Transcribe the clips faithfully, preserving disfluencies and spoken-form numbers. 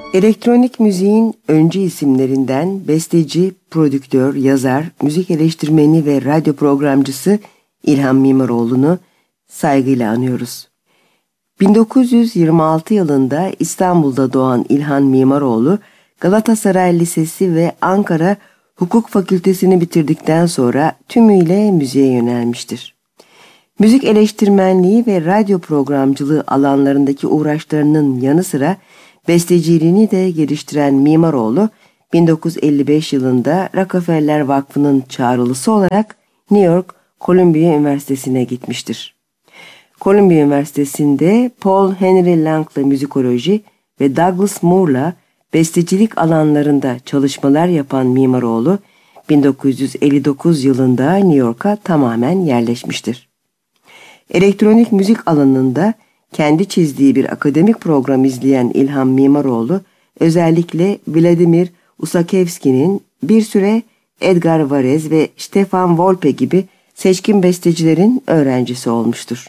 Elektronik müziğin öncü isimlerinden besteci, prodüktör, yazar, müzik eleştirmeni ve radyo programcısı İlhan Mimaroğlu'nu saygıyla anıyoruz. bin dokuz yüz yirmi altı yılında İstanbul'da doğan İlhan Mimaroğlu, Galatasaray Lisesi ve Ankara Hukuk Fakültesini bitirdikten sonra tümüyle müziğe yönelmiştir. Müzik eleştirmenliği ve radyo programcılığı alanlarındaki uğraşlarının yanı sıra besteciliğini de geliştiren Mimaroğlu, bin dokuz yüz elli beş yılında Rockefeller Vakfı'nın çağrılısı olarak New York Columbia Üniversitesi'ne gitmiştir. Columbia Üniversitesi'nde Paul Henry Lang'la müzikoloji ve Douglas Moore'la bestecilik alanlarında çalışmalar yapan Mimaroğlu, bin dokuz yüz elli dokuz yılında New York'a tamamen yerleşmiştir. Elektronik müzik alanında kendi çizdiği bir akademik program izleyen İlhan Mimaroğlu, özellikle Vladimir Ussachevski'nin, bir süre Edgar Varese ve Stefan Volpe gibi seçkin bestecilerin öğrencisi olmuştur.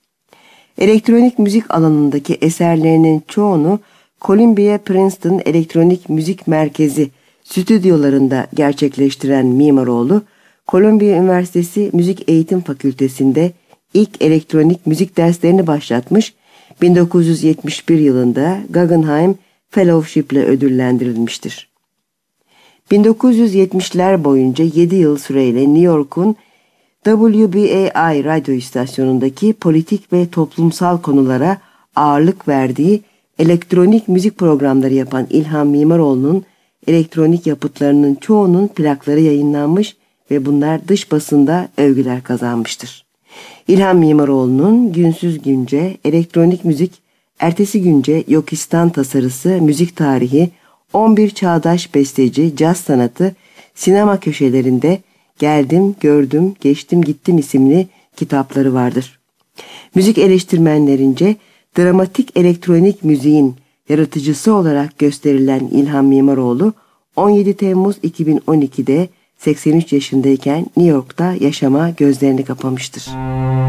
Elektronik müzik alanındaki eserlerinin çoğunu Columbia Princeton Elektronik Müzik Merkezi stüdyolarında gerçekleştiren Mimaroğlu, Columbia Üniversitesi Müzik Eğitim Fakültesi'nde ilk elektronik müzik derslerini başlatmış, bin dokuz yüz yetmiş bir yılında Guggenheim Fellowship ile ödüllendirilmiştir. bin dokuz yüz yetmişler boyunca yedi yıl süreyle New York'un W B A I radyo istasyonundaki politik ve toplumsal konulara ağırlık verdiği elektronik müzik programları yapan İlhan Mimaroğlu'nun elektronik yapıtlarının çoğunun plakları yayınlanmış ve bunlar dış basında övgüler kazanmıştır. İlhan Mimaroğlu'nun Günsüz Günce, elektronik müzik, ertesi günce Yokistan tasarısı, müzik tarihi, on bir çağdaş besteci, caz sanatı, sinema köşelerinde Geldim, Gördüm, Geçtim, Gittim isimli kitapları vardır. Müzik eleştirmenlerince dramatik elektronik müziğin yaratıcısı olarak gösterilen İlhan Mimaroğlu, on yedi Temmuz iki bin on iki'de seksen üç yaşındayken New York'ta yaşama gözlerini kapamıştır.